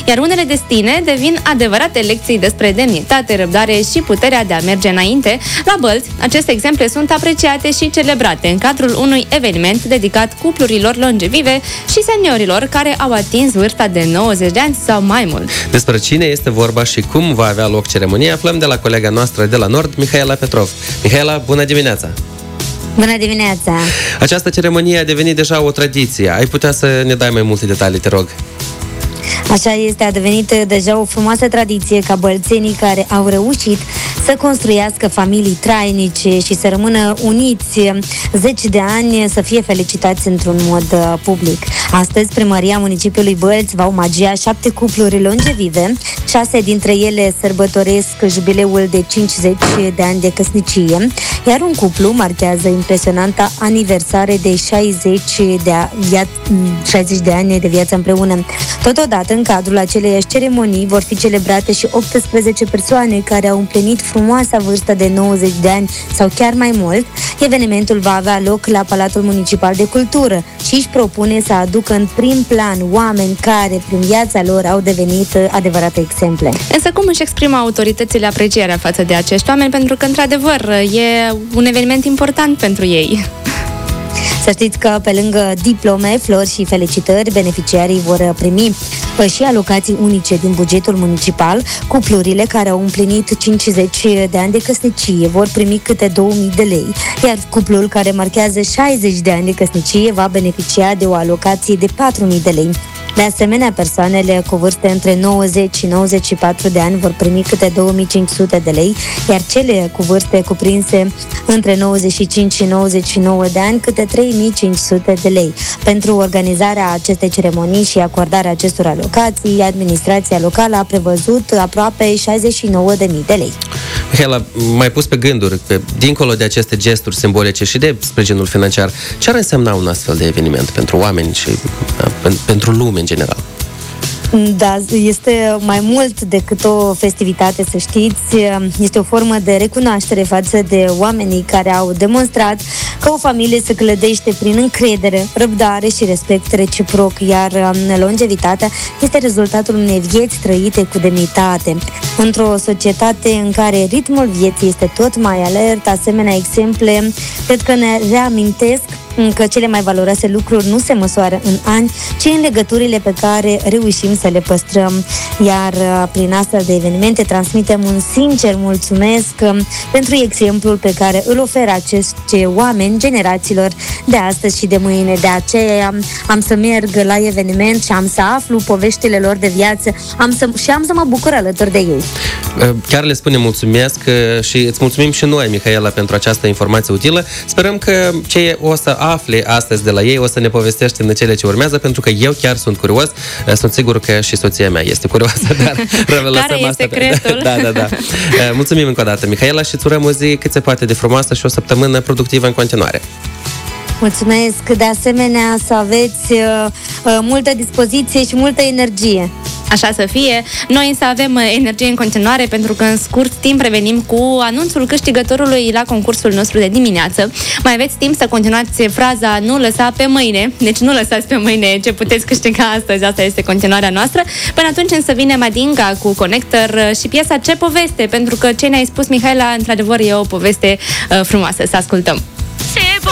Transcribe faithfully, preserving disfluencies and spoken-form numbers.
Iar unele destine devin adevărate lecții despre demnitate, răbdare și puterea de a merge înainte. La Bălți, aceste exemple sunt apreciate și celebrate în cadrul unui eveniment dedicat cuplurilor longevive și seniorilor care au atins vârsta de nouăzeci de ani sau mai mult. Despre cine este vorba și cum va avea loc ceremonia, aflăm de la colega noastră de la Nord, Mihaela Petrov. Mihaela, bună dimineața! Bună dimineața! Această ceremonie a devenit deja o tradiție. Ai putea să ne dai mai multe detalii, te rog? Așa este, a devenit deja o frumoasă tradiție ca bălțenii care au reușit să construiască familii trainice și să rămână uniți zeci de ani să fie felicitați într-un mod uh, public. Astăzi, Primăria Municipiului Bălți va omagia șapte cupluri longevive, șase dintre ele sărbătoresc jubileul de cincizeci de ani de căsnicie, iar un cuplu marchează impresionanta aniversare de șaizeci de, a, via, șaizeci de ani de viață împreună. Totodată, în cadrul aceleiași ceremonii vor fi celebrate și optsprezece persoane care au împlinit frumoasa vârstă de nouăzeci de ani sau chiar mai mult. Evenimentul va avea loc la Palatul Municipal de Cultură și își propune să aducă în prim plan oameni care, prin viața lor, au devenit adevărate exemple. Însă cum își exprimă autoritățile aprecierea față de acești oameni? Pentru că, într-adevăr, e un eveniment important pentru ei. Să știți că pe lângă diplome, flori și felicitări, beneficiarii vor primi și alocații unice din bugetul municipal. Cuplurile care au împlinit cincizeci de ani de căsnicie vor primi câte două mii de lei, iar cuplul care marchează șaizeci de ani de căsnicie va beneficia de o alocație de patru mii de lei. De asemenea, persoanele cu vârste între nouăzeci și nouăzeci și patru de ani vor primi câte două mii cinci sute de lei, iar cele cu vârste cuprinse între nouăzeci și cinci și nouăzeci și nouă de ani câte trei mii cinci sute de lei. Pentru organizarea acestei ceremonii și acordarea acestor alocații, administrația locală a prevăzut aproape șaizeci și nouă de mii de lei. Mihaela, m-ai pus pe gânduri că, dincolo de aceste gesturi simbolice și de sprijinul financiar, ce ar însemna un astfel de eveniment pentru oameni și da, pentru lume în general? Da, este mai mult decât o festivitate, să știți. Este o formă de recunoaștere față de oamenii care au demonstrat că o familie se clădește prin încredere, răbdare și respect reciproc, iar longevitatea este rezultatul unei vieți trăite cu demnitate. Într-o societate în care ritmul vieții este tot mai alert, asemenea exemple cred că ne reamintesc că cele mai valoroase lucruri nu se măsoară în ani, ci în legăturile pe care reușim să le păstrăm. Iar prin astfel de evenimente transmitem un sincer mulțumesc pentru exemplul pe care îl oferă acești oameni generațiilor de astăzi și de mâine. De aceea am să merg la eveniment și am să aflu poveștile lor de viață am să, și am să mă bucur alături de ei. Chiar le spunem mulțumesc și îți mulțumim și noi, Mihaela, pentru această informație utilă. Sperăm că ce o să afli astăzi de la ei o să ne povestești în cele ce urmează, pentru că eu chiar sunt curios. Sunt sigur că și soția mea este curioasă, dar care e secretul? Da, da, da. Mulțumim încă o dată, Mihaela, și îți urăm o zi cât se poate de frumoasă și o săptămână productivă în continuare. Mulțumesc, de asemenea să aveți uh, multă dispoziție și multă energie. Așa să fie. Noi însă avem energie în continuare, pentru că în scurt timp revenim cu anunțul câștigătorului la concursul nostru de dimineață. Mai aveți timp să continuați fraza "nu lăsa pe mâine", deci nu lăsați pe mâine ce puteți câștiga astăzi, asta este continuarea noastră. Până atunci însă vine Madinga cu Connector și piesa "Ce poveste", pentru că ce ne-ai spus, Mihaela, într-adevăr e o poveste uh, frumoasă. Să ascultăm!